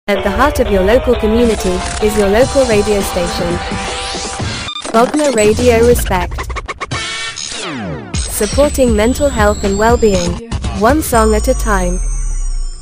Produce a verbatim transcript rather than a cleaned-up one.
At the heart of your local community is your local radio station. Bognor Radio Respect. Supporting mental health and well-being, one song at a time.